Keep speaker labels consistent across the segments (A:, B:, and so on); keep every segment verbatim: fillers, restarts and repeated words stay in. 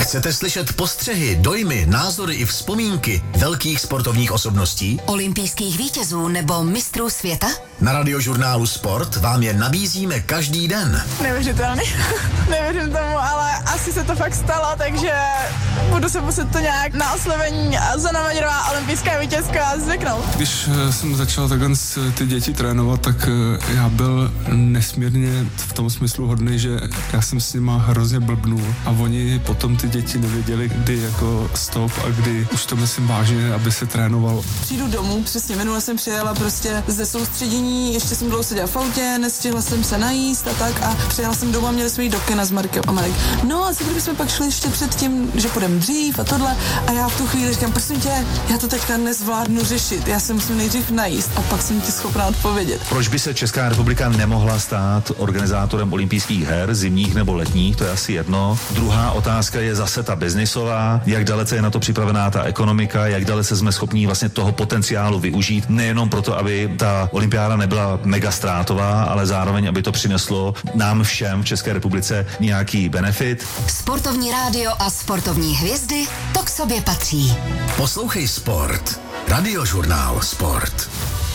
A: Chcete slyšet postřehy, dojmy, názory i vzpomínky velkých sportovních osobností?
B: Olympijských vítězů nebo mistrů světa?
A: Na Radiožurnálu Sport vám je nabízíme každý den.
C: Neuvěřitelný. Nevěřím tomu, ale asi se to fakt stalo, takže budu se muset to nějak na oslavení Zuzana Maďarová, olympijská vítězka, zvyknout.
D: Když jsem začal takhle ty děti trénovat, tak já byl nesmírně v tom smyslu hodný, že já jsem s nima hrozně blbnul a oni potom ty děti nevěděli, kdy jako stop a kdy už to myslím vážně, aby se trénovalo.
E: Přijdu domů, přesně minule jsem přijela prostě ze soustředění, ještě jsem dlouho seděla v autě, nestihla jsem se najíst a tak a přijela jsem domů a měli jsme jít do kina s Markem a Marek. No a co kdybychom pak šli ještě před tím, že půjdeme dřív a tohle a já v tu chvíli říkám, prosím tě, já to teďka nezvládnu řešit, já se musím nejdřív najíst a pak jsem ti schopná odpovědět.
F: Proč by se Česká republika nemohla stát organizátorem olympijských her, zimních nebo letních, to je asi jedno. Druhá otázka je zase ta biznisová, jak dalece je na to připravená ta ekonomika, jak dalece jsme schopní vlastně toho potenciálu využít, nejenom proto, aby ta olympiáda nebyla mega ztrátová, ale zároveň, aby to přineslo nám všem v České republice nějaký benefit.
B: Sportovní rádio a sportovní hvězdy, to k sobě patří.
A: Poslouchej Sport. Radiožurnál Sport.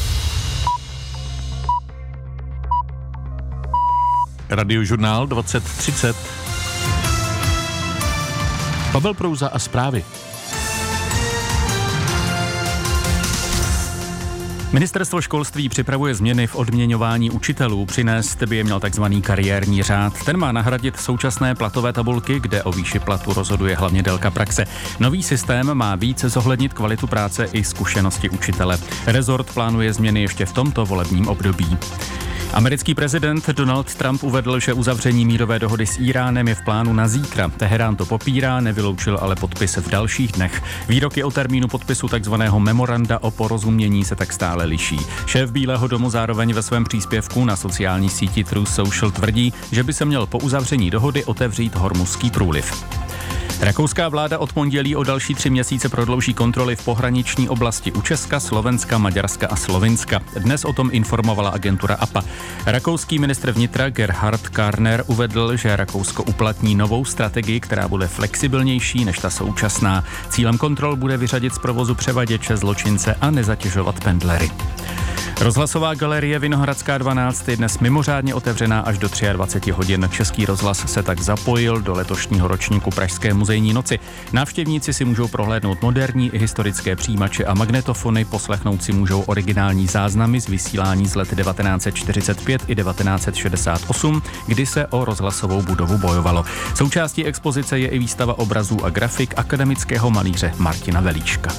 G: Radiožurnál dvacet třicet. Pavel Prouza a zprávy. Ministerstvo školství připravuje změny v odměňování učitelů. Přinést by je měl takzvaný kariérní řád. Ten má nahradit současné platové tabulky, kde o výši platu rozhoduje hlavně délka praxe. Nový systém má více zohlednit kvalitu práce i zkušenosti učitele. Rezort plánuje změny ještě v tomto volebním období. Americký prezident Donald Trump uvedl, že uzavření mírové dohody s Íránem je v plánu na zítra. Teherán to popírá, nevyloučil ale podpis v dalších dnech. Výroky o termínu podpisu takzvaného memoranda o porozumění se tak stále liší. Šéf Bílého domu zároveň ve svém příspěvku na sociální síti Truth Social tvrdí, že by se měl po uzavření dohody otevřít Hormuzský průliv. Rakouská vláda od pondělí o další tři měsíce prodlouží kontroly v pohraniční oblasti u Česka, Slovenska, Maďarska a Slovinska. Dnes o tom informovala agentura A P A. Rakouský ministr vnitra Gerhard Karner uvedl, že Rakousko uplatní novou strategii, která bude flexibilnější než ta současná. Cílem kontrol bude vyřadit z provozu převaděče, zločince a nezatěžovat pendlery. Rozhlasová galerie Vinohradská dvanáct je dnes mimořádně otevřená až do dvacet tři hodin. Český rozhlas se tak zapojil do letošního ročníku Pražské muzejní noci. Návštěvníci si můžou prohlédnout moderní i historické přijímače a magnetofony, poslechnout si můžou originální záznamy z vysílání z let devatenáct set čtyřicet pět i devatenáct set šedesát osm, kdy se o rozhlasovou budovu bojovalo. Součástí expozice je i výstava obrazů a grafik akademického malíře Martina Velíčka.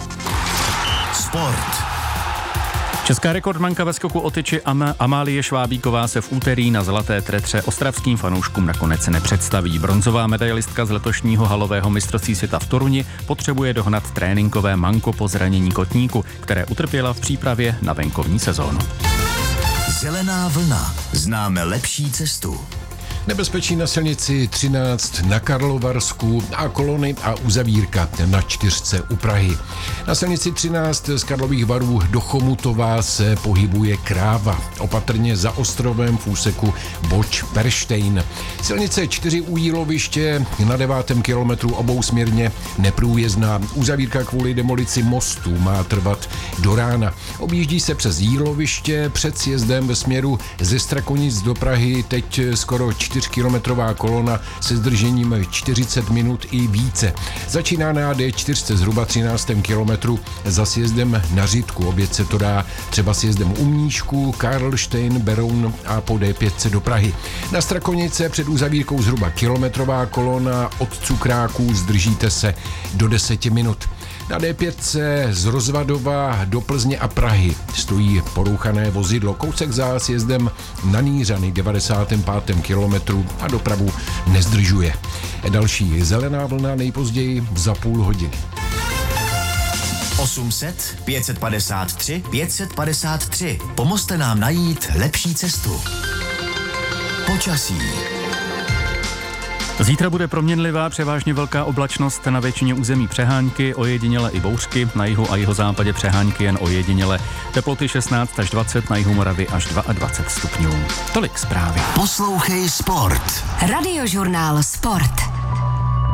A: Sport.
G: Česká rekordmanka ve skoku o tyči Am- Amálie Švábíková se v úterý na zlaté tretře ostravským fanouškům nakonec nepředstaví. Bronzová medailistka z letošního halového mistrovství světa v Toruně potřebuje dohnat tréninkové manko po zranění kotníku, které utrpěla v přípravě na venkovní sezónu.
A: Zelená vlna. Známe lepší cestu.
H: Nebezpečí na silnici třináct na Karlovarsku a kolony a uzavírka na čtyřce u Prahy. Na silnici třináct z Karlových Varů do Chomutova se pohybuje kráva. Opatrně za ostrovem v úseku Boč-Perštejn. Silnice čtyři u Jíloviště na devátém kilometru obousměrně neprůjezdná. Uzavírka kvůli demolici mostu má trvat do rána. Objíždí se přes Jíloviště před sjezdem ve směru ze Strakonic do Prahy teď skoro čtyřkilometrová kolona se zdržením čtyřicet minut i více. Začíná na D čtyři zhruba třináctém kilometru za sjezdem na Řitku. Obět se to dá třeba sjezdem u Mníšku, Karlštejn, Beroun a po D pět do Prahy. Na Strakonice před uzavírkou zhruba kilometrová kolona od Cukráků, zdržíte se do deseti minut. Na D pět z Rozvadova do Plzně a Prahy stojí porouchané vozidlo. Kousek za sjezdem na Nýřany devadesátém pátém kilometru a dopravu nezdržuje. Další zelená vlna nejpozději za půl hodiny.
A: osm set, pět set padesát tři, pět set padesát tři. Pomozte nám najít lepší cestu. Počasí.
G: Zítra bude proměnlivá, převážně velká oblačnost, na většině území přehánky, ojediněle i bouřky, na jihu a jihozápadě přehánky jen ojediněle. Teploty šestnáct až dvacet, na jihu Moravy až dvacet dva stupňů. Tolik zprávy.
A: Poslouchej Sport.
B: Radiožurnál Sport.